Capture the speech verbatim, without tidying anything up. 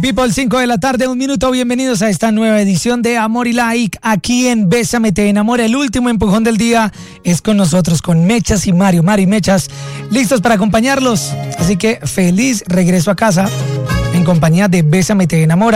People, cinco de la tarde, un minuto. Bienvenidos a esta nueva edición de Amor y Like aquí en Bésame Te Enamora. El último empujón del día es con nosotros, con Mechas y Mario. Mari y Mechas, listos para acompañarlos. Así que feliz regreso a casa en compañía de Bésame Te Enamora.